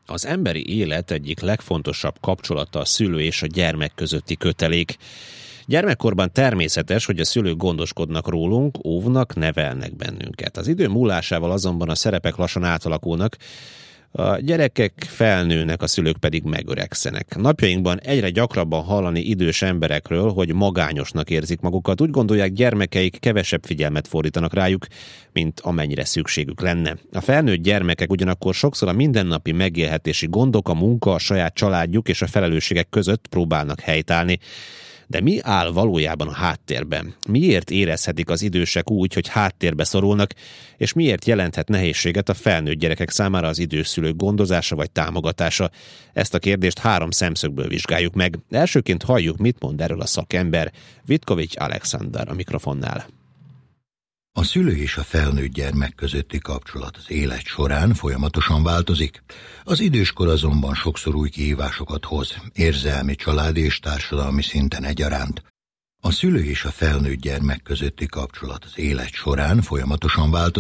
Az emberi élet egyik legfontosabb kapcsolata a szülő és a gyermek közötti kötelék. Gyermekkorban természetes, hogy a szülők gondoskodnak rólunk, óvnak, nevelnek bennünket. Az idő múlásával azonban a szerepek lassan átalakulnak, a gyerekek felnőnek, a szülők pedig megöregszenek. Napjainkban egyre gyakrabban hallani idős emberekről, hogy magányosnak érzik magukat. Úgy gondolják, gyermekeik kevesebb figyelmet fordítanak rájuk, mint amennyire szükségük lenne. A felnőtt gyermekek ugyanakkor sokszor a mindennapi megélhetési gondok, a munka, a saját családjuk és a felelősségek között próbálnak helytállni. De mi áll valójában a háttérben? Miért érezhetik az idősek úgy, hogy háttérbe szorulnak, és miért jelenthet nehézséget a felnőtt gyerekek számára az idős szülők gondozása vagy támogatása? Ezt a kérdést 3 szemszögből vizsgáljuk meg. Elsőként halljuk, mit mond erről a szakember. Vitkovics Alexander a mikrofonnál. A szülő és a felnőtt gyermek közötti kapcsolat az élet során folyamatosan változik. Az időskor azonban sokszor új kihívásokat hoz, érzelmi, családi és társadalmi szinten egyaránt. A szülő és a felnőtt gyermek közötti kapcsolat az élet során folyamatosan változik.